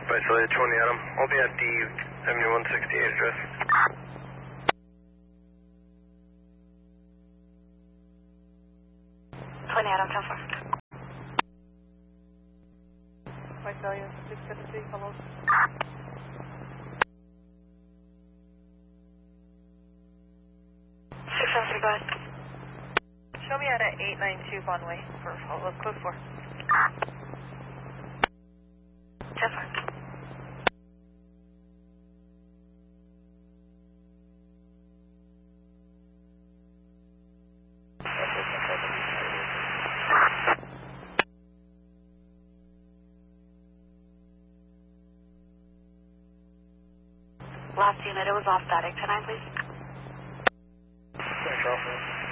Isolated 20 Adam. I'll be at the 7168 address. Adam, 10-4. Visalia 673, hello. 673, go ahead. Show me at a 892 Bonway for follow-up code 4. 10-4. Last unit, it was off static. 10-9, please. Thanks, Alpha.